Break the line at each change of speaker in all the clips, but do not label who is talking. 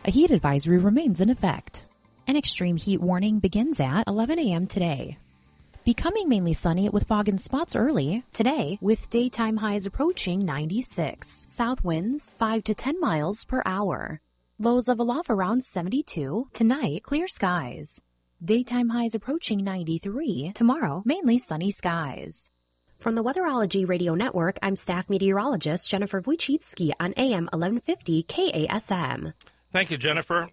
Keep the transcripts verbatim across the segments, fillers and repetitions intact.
A heat advisory remains in effect. An extreme heat warning begins at eleven a.m. today. Becoming mainly sunny with fog and spots early today, with daytime highs approaching ninety-six. South winds five to ten miles per hour. Lows level off around seventy-two. Tonight, clear skies. Daytime highs approaching ninety-three. Tomorrow, mainly sunny skies. From the Weatherology Radio Network, I'm staff meteorologist Jennifer Wojcicki on A M eleven fifty K A S M.
Thank you, Jennifer.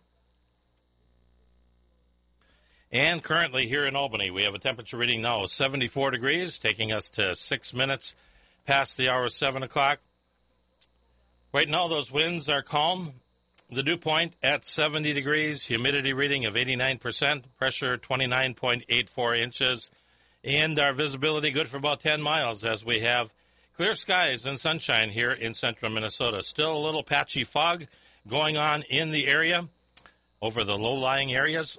And currently here in Albany, we have a temperature reading now of seventy-four degrees, taking us to six minutes past the hour of seven o'clock. Right now, those winds are calm. The dew point at seventy degrees, humidity reading of eighty-nine percent, pressure twenty-nine point eight four inches, and our visibility good for about ten miles as we have clear skies and sunshine here in central Minnesota. Still a little patchy fog going on in the area over the low-lying areas.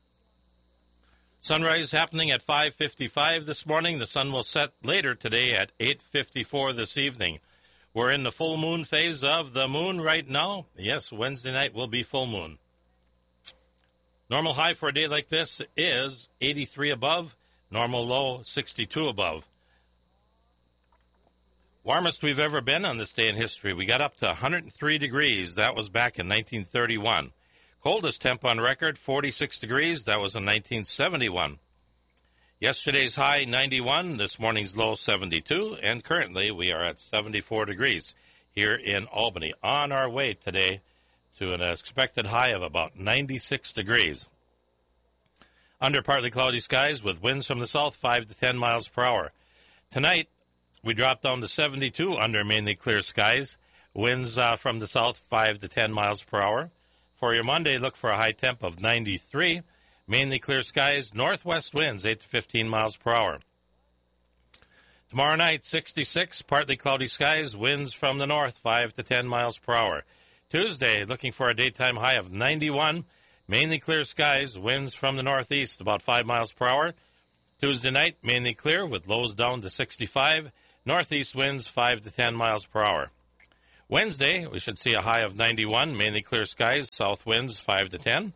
Sunrise happening at five fifty-five this morning. The sun will set later today at eight fifty-four this evening. We're in the full moon phase of the moon right now. Yes, Wednesday night will be full moon. Normal high for a day like this is eighty-three above. Normal low, sixty-two above. Warmest we've ever been on this day in history. We got up to one hundred three degrees. That was back in nineteen thirty-one. Coldest temp on record, forty-six degrees. That was in nineteen seventy-one. Yesterday's high, ninety-one. This morning's low, seventy-two. And currently, we are at seventy-four degrees here in Albany. On our way today to an expected high of about ninety-six degrees. Under partly cloudy skies with winds from the south, five to ten miles per hour. Tonight, we drop down to seventy-two under mainly clear skies. Winds uh, from the south, five to ten miles per hour. For your Monday, look for a high temp of ninety-three. Mainly clear skies, northwest winds, eight to fifteen miles per hour. Tomorrow night, sixty-six, partly cloudy skies, winds from the north, five to ten miles per hour. Tuesday, looking for a daytime high of ninety-one. Mainly clear skies, winds from the northeast, about five miles per hour. Tuesday night, mainly clear with lows down to sixty-five. Northeast winds, five to ten miles per hour. Wednesday, we should see a high of ninety-one, mainly clear skies, south winds five to ten.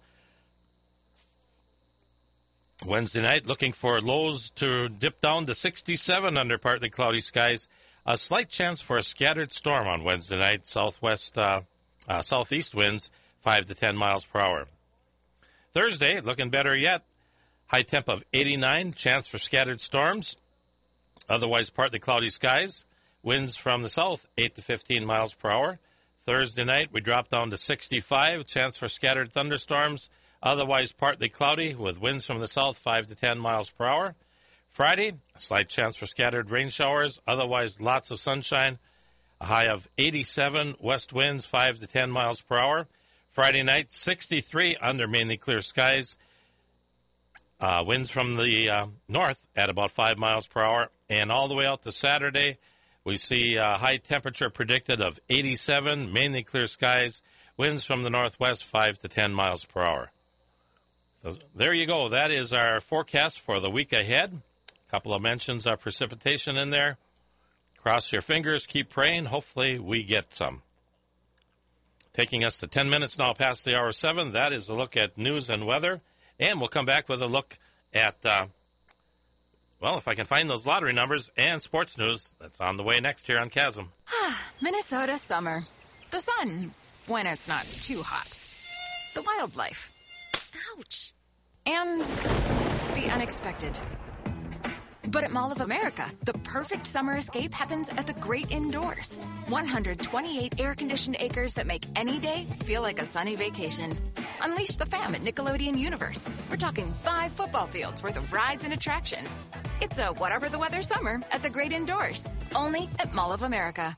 Wednesday night, looking for lows to dip down to sixty-seven under partly cloudy skies. A slight chance for a scattered storm on Wednesday night, southwest, uh, uh, southeast winds five to ten miles per hour. Thursday, looking better yet, high temp of eighty-nine, chance for scattered storms. Otherwise, partly cloudy skies. Winds from the south, eight to fifteen miles per hour. Thursday night, we drop down to sixty-five. Chance for scattered thunderstorms. Otherwise, partly cloudy with winds from the south, five to ten miles per hour. Friday, a slight chance for scattered rain showers. Otherwise, lots of sunshine. A high of eighty-seven. West winds, five to ten miles per hour. Friday night, sixty-three under mainly clear skies. Uh, winds from the uh, north at about five miles per hour. And all the way out to Saturday, we see a high temperature predicted of eighty-seven, mainly clear skies, winds from the northwest, five to ten miles per hour. So there you go. That is our forecast for the week ahead. A couple of mentions of precipitation in there. Cross your fingers, keep praying. Hopefully we get some. Taking us to ten minutes now past the hour seven. That is a look at news and weather. And we'll come back with a look at... Uh, Well, if I can find those lottery numbers and sports news, that's on the way next here on Chasm.
Minnesota summer. The sun, when it's not too hot. The wildlife. Ouch. And the unexpected. But at Mall of America, the perfect summer escape happens at the great indoors. one hundred twenty-eight air-conditioned acres that make any day feel like a sunny vacation. Unleash the fam at Nickelodeon Universe. We're talking five football fields worth of rides and attractions. It's a whatever the weather summer at the great indoors. Only at Mall of America.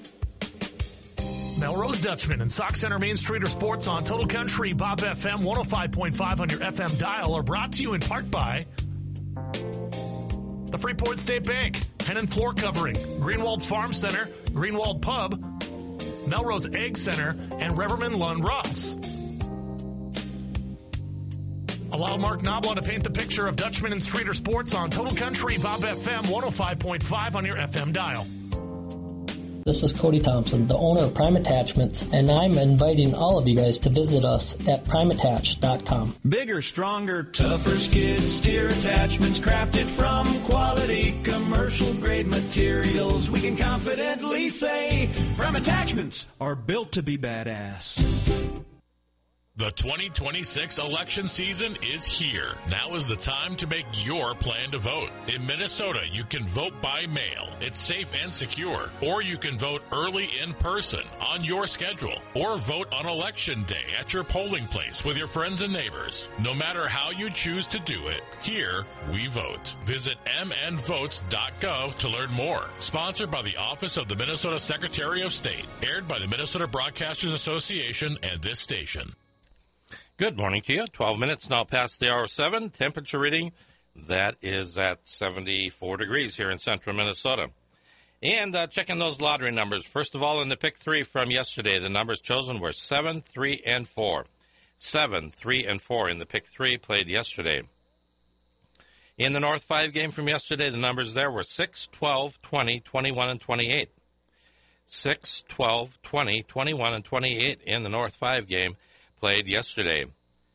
Melrose Dutchman and Sauk Centre Main Street are sports on Total Country Bob F M one oh five point five on your F M dial are brought to you in part by the Freeport State Bank, Hennen Floor Covering, Greenwald Farm Center, Greenwald Pub, Melrose Egg Center, and Reverman Lund Ross. Allow Mark Knoblaw to paint the picture of Dutchman and Streeter sports on Total Country Bob F M one oh five point five on your F M dial.
This is Cody Thompson, the owner of Prime Attachments, and I'm inviting all of you guys to visit us at prime attach dot com.
Bigger, stronger, tougher skid steer attachments crafted from quality commercial-grade materials. We can confidently say Prime Attachments are built to be badass.
The twenty twenty-six election season is here. Now is the time to make your plan to vote. In Minnesota, you can vote by mail. It's safe and secure. Or you can vote early in person on your schedule. Or vote on election day at your polling place with your friends and neighbors. No matter how you choose to do it, here we vote. Visit m n votes dot gov to learn more. Sponsored by the Office of the Minnesota Secretary of State. Aired by the Minnesota Broadcasters Association and this station.
Good morning to you. twelve minutes now past the hour seven. Temperature reading, that is at seventy-four degrees here in central Minnesota. And uh, checking those lottery numbers. First of all, in the pick three from yesterday, the numbers chosen were seven, three, and four. seven, three, and four in the pick three played yesterday. In the North five game from yesterday, the numbers there were six, twelve, twenty, twenty-one, and twenty-eight. six, twelve, twenty, twenty-one, and twenty-eight in the North five game played yesterday.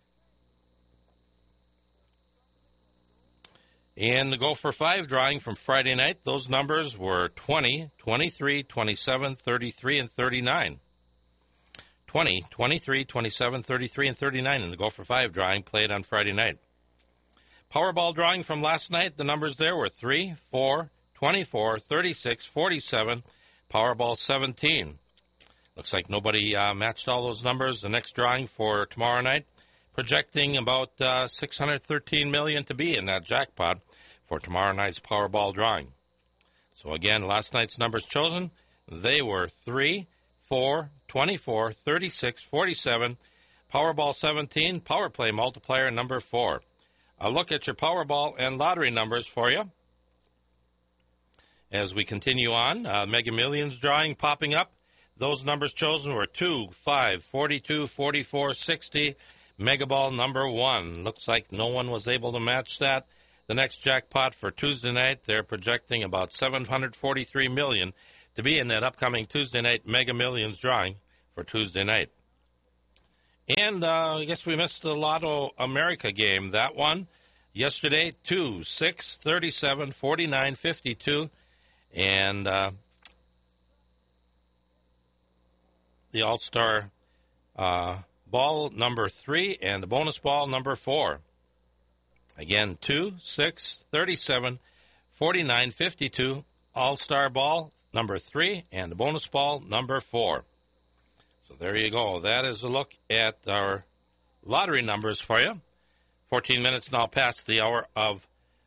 In the Go for Five drawing from Friday night, those numbers were twenty, twenty-three, twenty-seven, thirty-three, and thirty-nine. twenty, twenty-three, twenty-seven, thirty-three, and thirty-nine in the Go for Five drawing played on Friday night. Powerball drawing from last night, the numbers there were three, four, twenty-four, thirty-six, forty-seven, Powerball seventeen. Looks like nobody uh, matched all those numbers. The next drawing for tomorrow night, projecting about uh, six hundred thirteen million dollars to be in that jackpot for tomorrow night's Powerball drawing. So again, last night's numbers chosen, they were three, four, twenty-four, thirty-six, forty-seven, Powerball seventeen, Power Play multiplier number four. A look at your Powerball and lottery numbers for you. As we continue on, uh, Mega Millions drawing popping up. Those numbers chosen were two, five, forty-two, forty-four, sixty, Mega Ball number one. Looks like no one was able to match that. The next jackpot for Tuesday night, they're projecting about seven hundred forty-three million dollars to be in that upcoming Tuesday night Mega Millions drawing for Tuesday night. And uh, I guess we missed the Lotto America game. That one yesterday, two, six, thirty-seven, forty-nine, fifty-two, and uh, the All-Star uh, ball number three and the bonus ball number four. Again, two, six, thirty-seven, forty-nine, fifty-two, All-Star ball number three and the bonus ball number four. So there you go. That is a look at our lottery numbers for you. fourteen minutes now past the hour of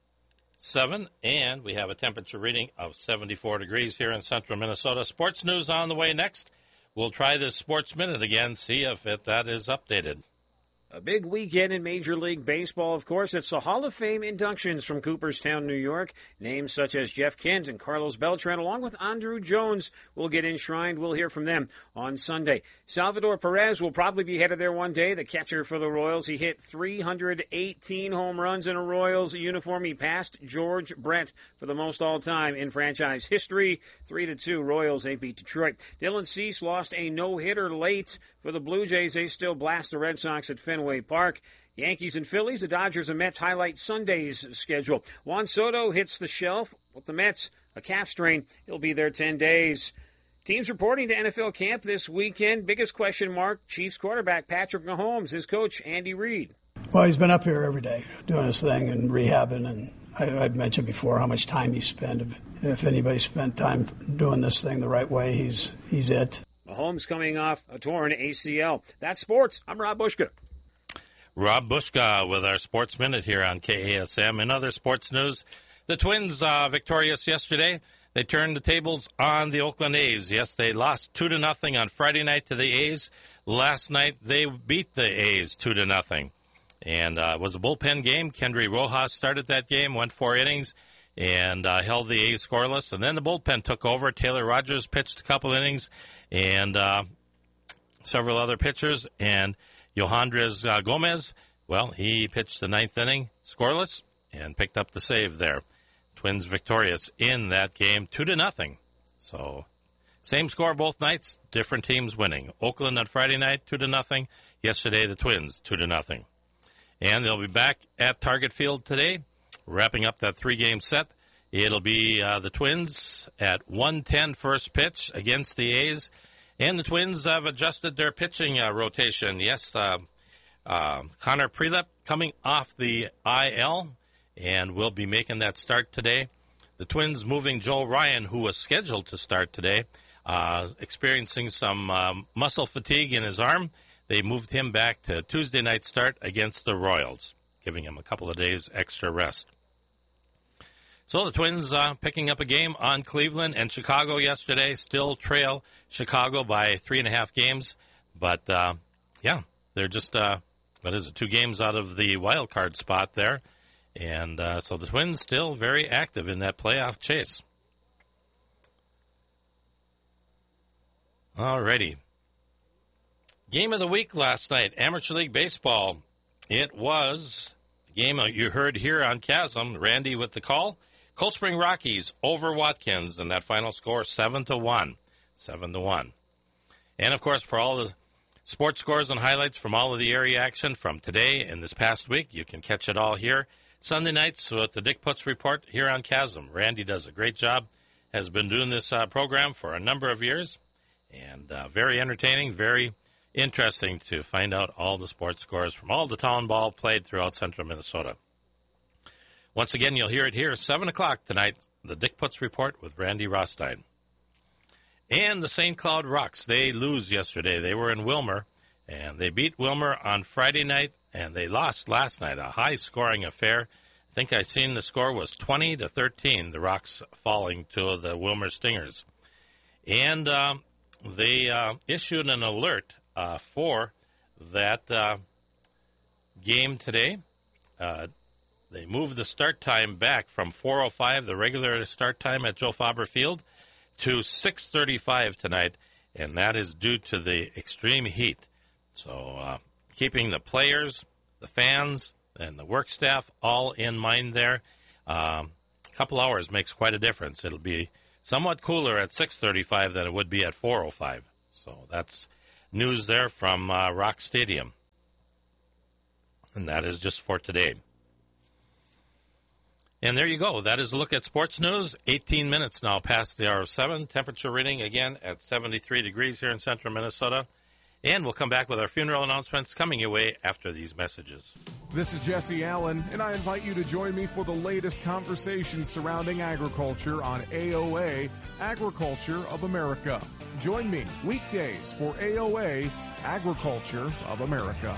seven, and we have a temperature reading of seventy-four degrees here in central Minnesota. Sports news on the way next. We'll try this Sports Minute again, see if it, that is updated.
A big weekend in Major League Baseball, of course. It's the Hall of Fame inductions from Cooperstown, New York. Names such as Jeff Kent and Carlos Beltran, along with Andruw Jones, will get enshrined. We'll hear from them on Sunday. Salvador Perez will probably be headed there one day, the catcher for the Royals. He hit three hundred eighteen home runs in a Royals uniform. He passed George Brett for the most all-time in franchise history. three to two, Royals, they beat Detroit. Dylan Cease lost a no-hitter late for the Blue Jays. They still blast the Red Sox at Fenway Park. Yankees and Phillies, the Dodgers and Mets highlight Sunday's schedule. Juan Soto hits the shelf with the Mets, a calf strain. He'll be there ten days. Teams reporting to N F L camp this weekend. Biggest question mark, Chiefs quarterback Patrick Mahomes, his coach Andy Reid.
Well, he's been up here every day doing his thing and rehabbing, and I, I've mentioned before how much time he spent. If, if anybody spent time doing this thing the right way, he's he's it.
Mahomes coming off a torn A C L. That's sports. I'm Rob Bushka.
Rob Bushka with our Sports Minute here on K A S M. In other sports news, the Twins uh, victorious yesterday. They turned the tables on the Oakland A's. Yes, they lost two to nothing on Friday night to the A's. Last night they beat the A's two to nothing, and uh, it was a bullpen game. Kendry Rojas started that game, went four innings, and uh, held the A's scoreless. And then the bullpen took over. Taylor Rogers pitched a couple innings, and uh, several other pitchers, and Yohandres uh, Gomez, well, he pitched the ninth inning, scoreless, and picked up the save there. Twins victorious in that game, two to nothing. So Same score both nights, different teams winning. Oakland on Friday night, two to nothing. Yesterday, the Twins, two to nothing. And they'll be back at Target Field today, wrapping up that three-game set. It'll be uh, the Twins at one ten first pitch against the A's. And the Twins have adjusted their pitching uh, rotation. Yes, uh, uh, Connor Prelep coming off the I L and will be making that start today. The Twins moving Joe Ryan, who was scheduled to start today, uh, experiencing some um, muscle fatigue in his arm. They moved him back to Tuesday night start against the Royals, giving him a couple of days extra rest. So the Twins uh, picking up a game on Cleveland and Chicago yesterday, still trail Chicago by three and a half games. But, uh, yeah, they're just, uh, what is it, two games out of the wild card spot there. And uh, so the Twins still very active in that playoff chase. All righty. Game of the week last night, Amateur League Baseball. It was a game you heard here on Chasm. Randy with the call. Cold Spring Rockies over Watkins, and that final score seven to one. seven to one. And, of course, for all the sports scores and highlights from all of the area action from today and this past week, you can catch it all here Sunday nights with the Dick Putz Report here on Chasm. Randy does a great job, has been doing this uh, program for a number of years, and uh, very entertaining, very interesting to find out all the sports scores from all the town ball played throughout central Minnesota. Once again, you'll hear it here, seven o'clock tonight, the Dick Putz Report with Randy Rothstein. And the Saint Cloud Rocks, they lose yesterday. They were in Wilmer, and they beat Wilmer on Friday night, and they lost last night, a high-scoring affair. I think I seen the score was twenty to thirteen, the Rocks falling to the Wilmer Stingers. And uh, they uh, issued an alert uh, for that uh, game today. Uh, they moved the start time back from four oh five, the regular start time at Joe Faber Field, to six thirty-five tonight, and that is due to the extreme heat. So uh, keeping the players, the fans, and the work staff all in mind there. Um, a couple hours makes quite a difference. It'll be somewhat cooler at six thirty-five than it would be at four oh five. So that's news there from uh, Rock Stadium. And that is just for today. And there you go. That is a look at sports news. eighteen minutes now past the hour of seven. Temperature reading again at seventy-three degrees here in central Minnesota. And we'll come back with our funeral announcements coming your way after these messages.
This is Jesse Allen, and I invite you to join me for the latest conversations surrounding agriculture on A O A, Agriculture of America. Join me weekdays for A O A, Agriculture of America.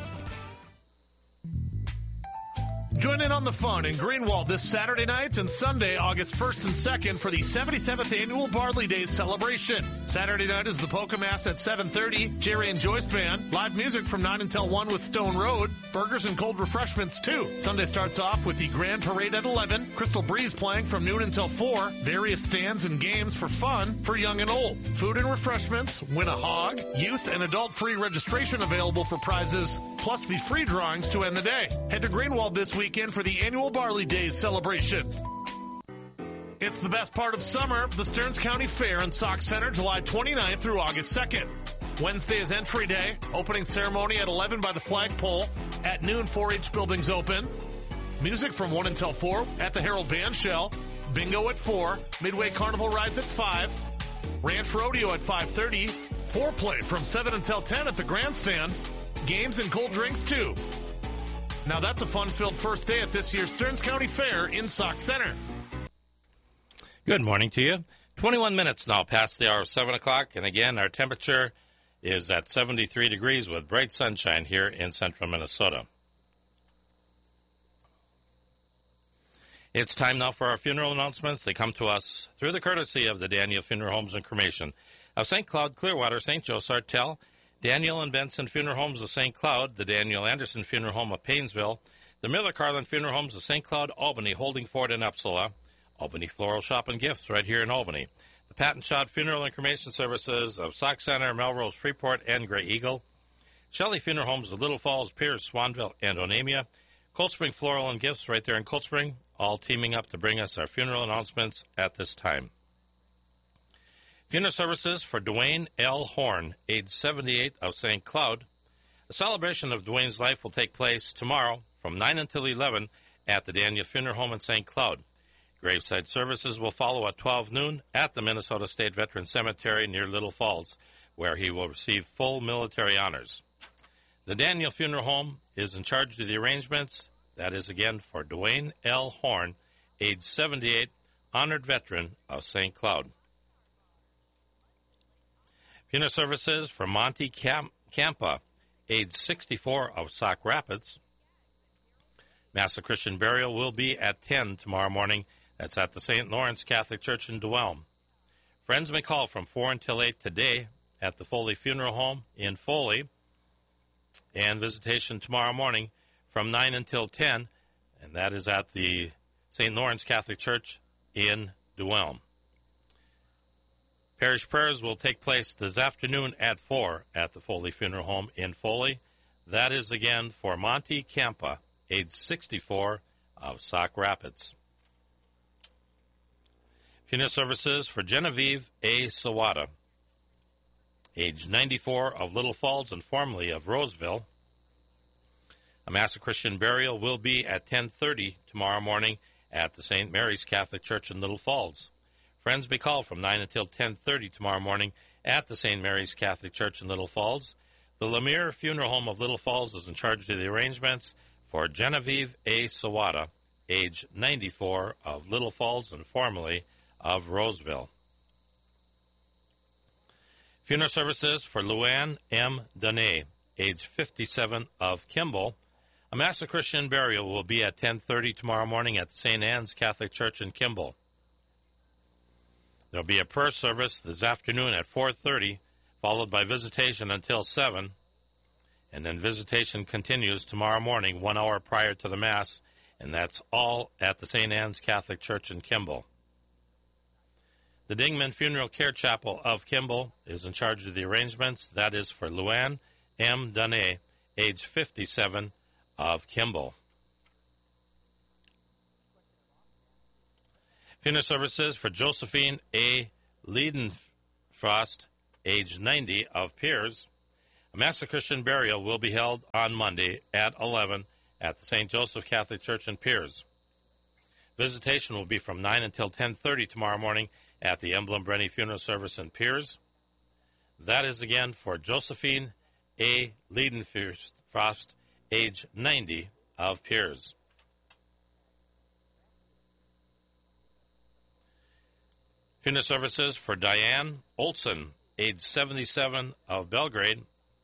Join in on the fun in Greenwald this Saturday night and Sunday, August first and second for the seventy-seventh Annual Barley Days celebration. Saturday night is the Polka Mass at seven thirty, Jerry and Joyce Band, live music from nine until one with Stone Road, burgers and cold refreshments too. Sunday starts off with the Grand Parade at eleven, Crystal Breeze playing from noon until four, various stands and games for fun for young and old. Food and refreshments, win a hog, youth and adult free registration available for prizes, plus the free drawings to end the day. Head to Greenwald this week. Weekend for the annual Barley Days celebration. It's the best part of summer, the Stearns County Fair and Sauk Center, July twenty-ninth through August second. Wednesday is entry day, opening ceremony at eleven by the flagpole. At noon, four H buildings open. Music from one until four at the Herald Band Shell. Bingo at four. Midway Carnival rides at five. Ranch Rodeo at five thirty. Foreplay from seven until ten at the grandstand. Games and cold drinks too. Now that's a fun-filled first day at this year's Stearns County Fair in Sauk Center.
Good morning to you. twenty-one minutes now past the hour of seven o'clock, and again, our temperature is at seventy-three degrees with bright sunshine here in central Minnesota. It's time now for our funeral announcements. They come to us through the courtesy of the Daniel Funeral Homes and Cremation of Saint Cloud, Clearwater, Saint Joe, Sartell, Daniel and Benson Funeral Homes of Saint Cloud, the Daniel Anderson Funeral Home of Paynesville, the Miller Carlin Funeral Homes of Saint Cloud, Albany, Holding Ford, and Upsala, Albany Floral Shop and Gifts right here in Albany, the Pat and Schott Funeral and Cremation Services of Sauk Center, Melrose, Freeport, and Gray Eagle, Shelley Funeral Homes of Little Falls, Pierce, Swanville, and Onamia, Cold Spring Floral and Gifts right there in Cold Spring, all teaming up to bring us our funeral announcements at this time. Funeral services for Dwayne L. Horn, age seventy-eight, of Saint Cloud. A celebration of Dwayne's life will take place tomorrow from nine until eleven at the Daniel Funeral Home in Saint Cloud. Graveside services will follow at twelve noon at the Minnesota State Veterans Cemetery near Little Falls, where he will receive full military honors. The Daniel Funeral Home is in charge of the arrangements. That is again for Dwayne L. Horn, age seventy-eight, honored veteran of Saint Cloud. Funeral services for Monty Cam- Campa, age sixty-four, of Sauk Rapids. Mass of Christian burial will be at ten tomorrow morning. That's at the Saint Lawrence Catholic Church in Duelm. Friends may call from four until eight today at the Foley Funeral Home in Foley, and visitation tomorrow morning from nine until ten, and that is at the Saint Lawrence Catholic Church in Duelm. Parish prayers will take place this afternoon at four at the Foley Funeral Home in Foley. That is again for Monty Campa, age sixty-four, of Sauk Rapids. Funeral services for Genevieve A. Sawada, age ninety-four, of Little Falls and formerly of Roseville. A Mass of Christian burial will be at ten thirty tomorrow morning at the Saint Mary's Catholic Church in Little Falls. Friends may call from nine until ten thirty tomorrow morning at the Saint Mary's Catholic Church in Little Falls. The Lemire Funeral Home of Little Falls is in charge of the arrangements for Genevieve A. Sawada, age ninety-four, of Little Falls and formerly of Roseville. Funeral services for Luann M. Dene, age fifty-seven, of Kimball. A Mass of Christian burial will be at ten thirty tomorrow morning at the Saint Anne's Catholic Church in Kimball. There will be a prayer service this afternoon at four thirty, followed by visitation until seven, and then visitation continues tomorrow morning one hour prior to the Mass, and that's all at the Saint Anne's Catholic Church in Kimball. The Dingman Funeral Care Chapel of Kimball is in charge of the arrangements. That is for Luann M. Dene, age fifty-seven, of Kimball. Funeral services for Josephine A. Leidenfrost, age ninety, of Piers. A Mass of Christian burial will be held on Monday at eleven at the Saint Joseph Catholic Church in Piers. Visitation will be from nine until ten thirty tomorrow morning at the Emblem Brenny Funeral Service in Piers. That is again for Josephine A. Leidenfrost, age ninety, of Piers. Funeral services for Diane Olson, age seventy-seven, of Belgrade.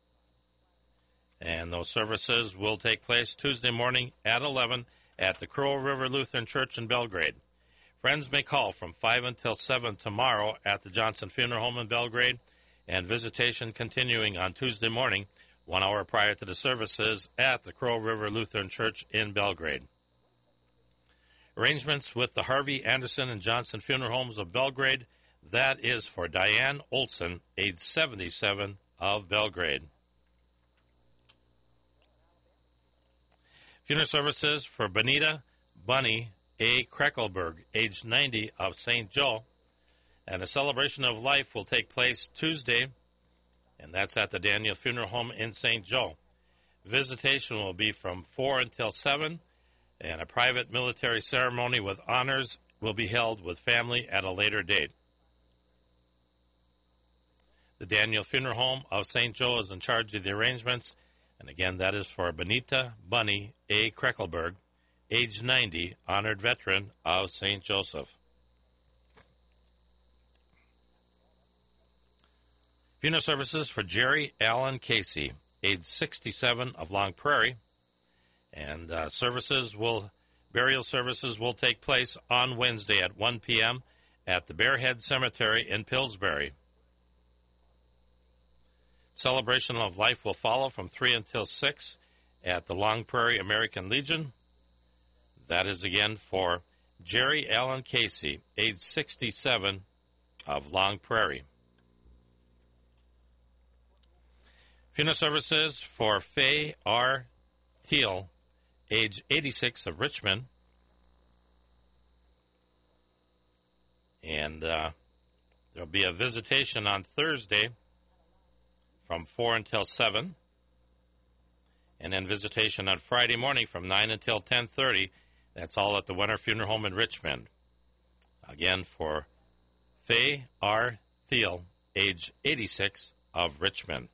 And those services will take place Tuesday morning at eleven at the Crow River Lutheran Church in Belgrade. Friends may call from five until seven tomorrow at the Johnson Funeral Home in Belgrade, and visitation continuing on Tuesday morning, one hour prior to the services at the Crow River Lutheran Church in Belgrade. Arrangements with the Harvey, Anderson, and Johnson Funeral Homes of Belgrade. That is for Diane Olson, age seventy-seven, of Belgrade. Funeral services for Benita Bunny A. Kreckelberg, age ninety, of Saint Joe. And a celebration of life will take place Tuesday, and that's at the Daniel Funeral Home in Saint Joe. Visitation will be from four until seven, and a private military ceremony with honors will be held with family at a later date. The Daniel Funeral Home of Saint Joe is in charge of the arrangements, and again, that is for Benita Bunny A. Kreckelberg, age ninety, honored veteran of Saint Joseph. Funeral services for Jerry Allen Casey, age sixty-seven, of Long Prairie. And uh, services will, burial services will take place on Wednesday at one p.m. at the Bearhead Cemetery in Pillsbury. Celebration of life will follow from three until six at the Long Prairie American Legion. That is again for Jerry Allen Casey, age sixty-seven, of Long Prairie. Funeral services for Faye R. Teal, age eighty-six, of Richmond. And uh, There will be a visitation on Thursday from four until seven, and then visitation on Friday morning from nine until ten thirty. That's all at the Wenner Funeral Home in Richmond. Again, for Faye R. Thiel, age eighty-six, of Richmond.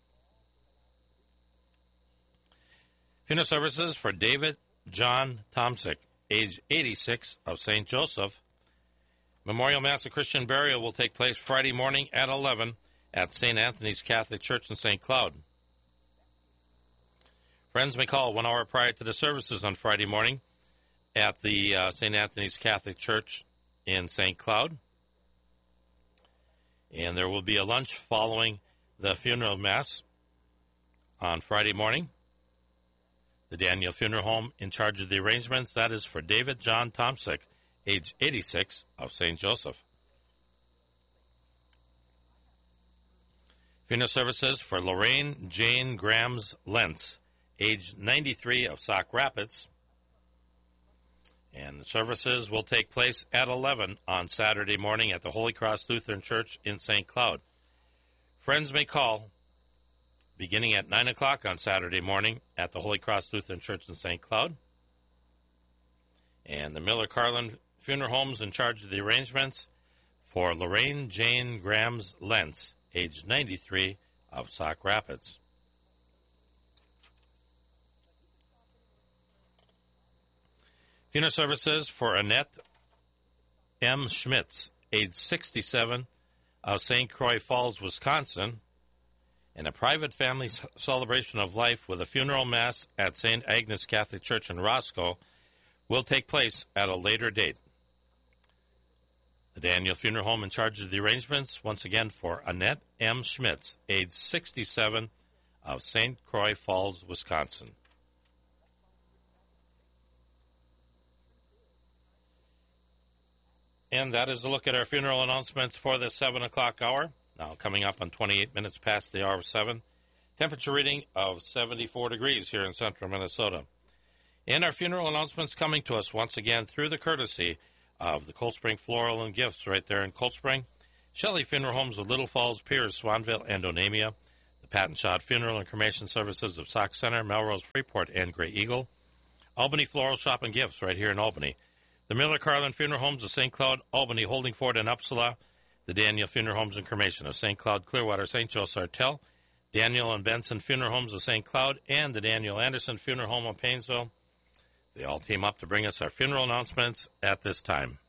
Funeral services for David John Tomsick, age eighty-six, of Saint Joseph. Memorial Mass of Christian Burial will take place Friday morning at eleven at Saint Anthony's Catholic Church in Saint Cloud. Friends may call one hour prior to the services on Friday morning at the uh, Saint Anthony's Catholic Church in Saint Cloud. And there will be a lunch following the funeral mass on Friday morning. The Daniel Funeral Home in charge of the arrangements, that is for David John Tomsick, age eighty-six, of Saint Joseph. Funeral services for Lorraine Jane Grams Lentz, age ninety-three, of Sauk Rapids. And the services will take place at eleven on Saturday morning at the Holy Cross Lutheran Church in Saint Cloud. Friends may call beginning at nine o'clock on Saturday morning at the Holy Cross Lutheran Church in Saint Cloud. And the Miller Carlin Funeral Home's in charge of the arrangements for Lorraine Jane Grams Lentz, age ninety-three, of Sauk Rapids. Funeral services for Annette M. Schmitz, age sixty-seven, of Saint Croix Falls, Wisconsin, and a private family celebration of life with a funeral mass at Saint Agnes Catholic Church in Roscoe will take place at a later date. The Daniel Funeral Home in charge of the arrangements, once again, for Annette M. Schmitz, age sixty-seven, of Saint Croix Falls, Wisconsin. And that is a look at our funeral announcements for the seven o'clock hour. Now coming up on twenty-eight minutes past the hour of seven. Temperature reading of seventy-four degrees here in central Minnesota. And our funeral announcements coming to us once again through the courtesy of the Cold Spring Floral and Gifts right there in Cold Spring. Shelley Funeral Homes of Little Falls, Piers, Swanville, and Onamia. The Pat and Shot Funeral and Cremation Services of Sauk Center, Melrose, Freeport, and Grey Eagle. Albany Floral Shop and Gifts right here in Albany. The Miller Carlin Funeral Homes of Saint Cloud, Albany, Holdingford, and Uppsala. The Daniel Funeral Homes and Cremation of Saint Cloud, Clearwater, Saint Joe, Sartell. Daniel and Benson Funeral Homes of Saint Cloud, and the Daniel Anderson Funeral Home of Painesville. They all team up to bring us our funeral announcements at this time.